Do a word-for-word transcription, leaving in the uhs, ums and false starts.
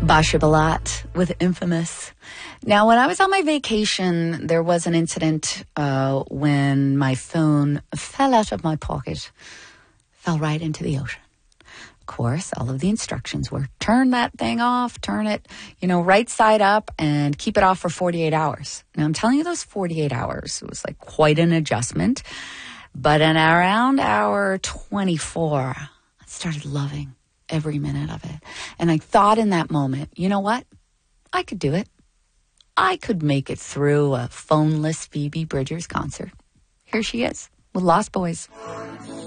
Basha Balat with Infamous. Now, when I was on my vacation, there was an incident uh, when my phone fell out of my pocket, fell right into the ocean. Of course, all of the instructions were turn that thing off, turn it, you know, right side up and keep it off for forty-eight hours. Now, I'm telling you those forty-eight hours, it was like quite an adjustment. But in around hour twenty-four, I started loving every minute of it. And I thought in that moment, you know what? I could do it. I could make it through a phoneless Phoebe Bridgers concert. Here she is with Lost Boys.